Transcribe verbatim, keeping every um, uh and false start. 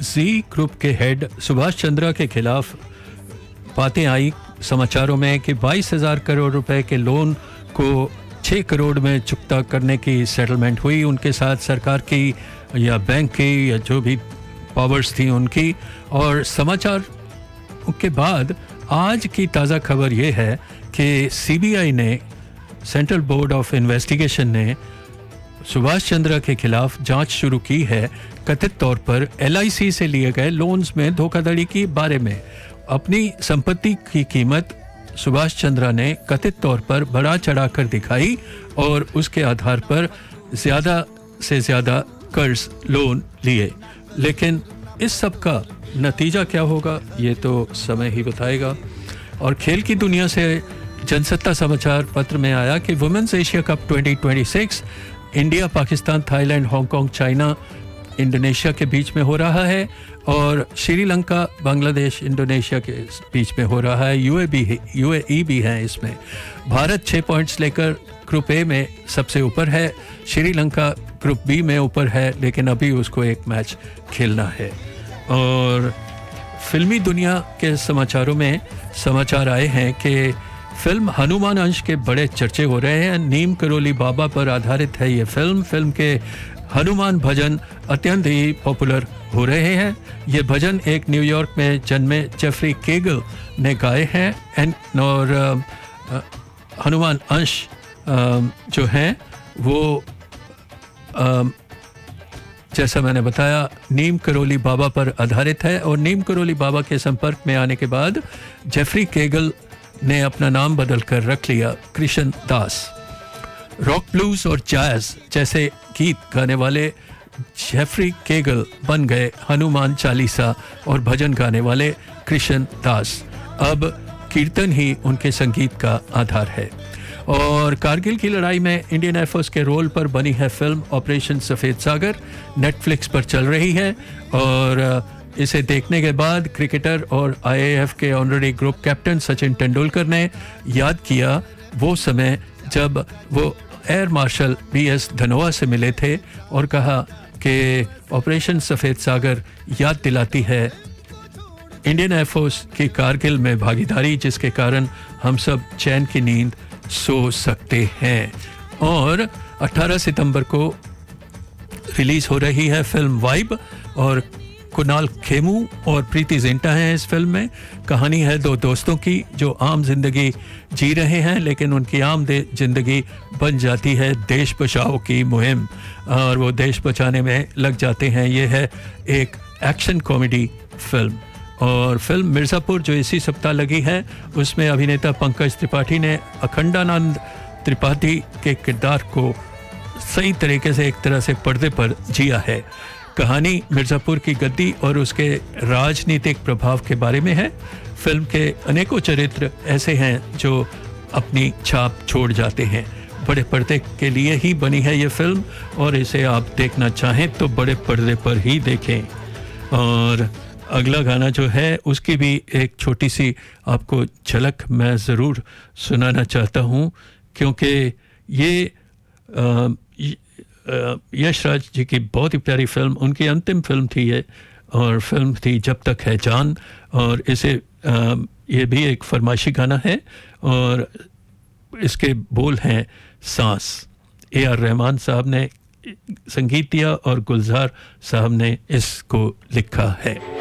जी group के head Subhash Chandra के खिलाफ बातें आई समाचारों में कि बाईस हजार करोड़ रुपए के लोन को छः करोड़ में चुकता करने की सेटलमेंट हुई उनके साथ, सरकार की या बैंक की या जो भी पावर्स थी उनकी। और समाचार के बाद आज की ताज़ा खबर ये है कि सीबीआई ने, सेंट्रल बोर्ड ऑफ इन्वेस्टिगेशन ने सुभाष चंद्रा के खिलाफ जांच शुरू की है कथित तौर पर एलआईसी से लिए गए लोन्स में धोखाधड़ी के बारे में। अपनी संपत्ति की कीमत सुभाष चंद्रा ने कथित तौर पर बढ़ा चढ़ाकर दिखाई और उसके आधार पर ज़्यादा से ज़्यादा कर्ज लोन लिए। लेकिन इस सब का नतीजा क्या होगा ये तो समय ही बताएगा। और खेल की दुनिया से जनसत्ता समाचार पत्र में आया कि women's Asia cup twenty twenty six India, Pakistan, Thailand, Hong Kong, China, Indonesia के बीच में हो रहा है और श्रीलंका, बांग्लादेश, इंडोनेशिया के बीच में हो रहा है। यूए भी यूएई भी है इसमें। भारत छः पॉइंट्स लेकर ग्रुप ए में सबसे ऊपर है, श्रीलंका ग्रुप बी में ऊपर है, लेकिन अभी उसको एक मैच खेलना है। और फिल्मी दुनिया के समाचारों में समाचार आए हैं कि फिल्म हनुमान अंश के बड़े चर्चे हो रहे हैं। नीम करोली बाबा पर आधारित है ये फिल्म। फिल्म के हनुमान भजन अत्यंत ही पॉपुलर हो रहे हैं। ये भजन एक न्यूयॉर्क में जन्मे जेफरी केगल ने गाए हैं और हनुमान अंश जो हैं वो जैसा मैंने बताया नीम करोली बाबा पर आधारित है। और नीम करोली बाबा के संपर्क में आने के बाद जेफरी केगल ने अपना नाम बदल कर रख लिया कृष्ण दास। रॉक, ब्लूज और जैज जैसे गीत गाने वाले जेफरी केगल बन गए हनुमान चालीसा और भजन गाने वाले कृष्ण दास। अब कीर्तन ही उनके संगीत का आधार है। और कारगिल की लड़ाई में इंडियन एयरफोर्स के रोल पर बनी है फिल्म ऑपरेशन सफ़ेद सागर, नेटफ्लिक्स पर चल रही है। और इसे देखने के बाद क्रिकेटर और आईएएफ के honorary group captain Sachin Tendulkar ने याद किया वो समय जब वो air marshal B S Dhanoa से मिले थे और कहा कि ऑपरेशन सफ़ेद सागर याद दिलाती है इंडियन एयरफोर्स की कारगिल में भागीदारी, जिसके कारण हम सब चैन की नींद सो सकते हैं। और अठारह सितंबर को रिलीज़ हो रही है फिल्म वाइब और कुणाल खेमू और प्रीति जिंटा हैं इस फिल्म में। कहानी है दो दोस्तों की जो आम जिंदगी जी रहे हैं, लेकिन उनकी आम जिंदगी बन जाती है देश बचाओ की मुहिम और वो देश बचाने में लग जाते हैं। ये है एक एक्शन कॉमेडी फिल्म। और फिल्म मिर्ज़ापुर जो इसी सप्ताह लगी है उसमें अभिनेता पंकज त्रिपाठी ने अखंडानंद त्रिपाठी के किरदार को सही तरीके से एक तरह से पर्दे पर जिया है। कहानी मिर्ज़ापुर की गद्दी और उसके राजनीतिक प्रभाव के बारे में है। फिल्म के अनेकों चरित्र ऐसे हैं जो अपनी छाप छोड़ जाते हैं। बड़े पर्दे के लिए ही बनी है ये फिल्म और इसे आप देखना चाहें तो बड़े पर्दे पर ही देखें। और अगला गाना जो है उसकी भी एक छोटी सी आपको झलक मैं ज़रूर सुनाना चाहता हूँ, क्योंकि ये आ, यश राज जी की बहुत ही प्यारी फिल्म, उनकी अंतिम फिल्म थी ये, और फिल्म थी जब तक है जान। और इसे आ, ये भी एक फरमाइशी गाना है और इसके बोल हैं सांस। ए आर रहमान साहब ने संगीत दिया और गुलजार साहब ने इसको लिखा है।